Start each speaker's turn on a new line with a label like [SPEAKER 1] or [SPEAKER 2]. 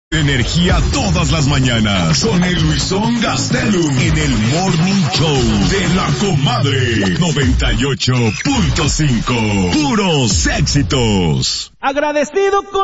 [SPEAKER 1] Energía todas las mañanas con el Luisón Gastelum en el Morning Show de la Comadre 98.5. Puros éxitos.
[SPEAKER 2] Agradecido con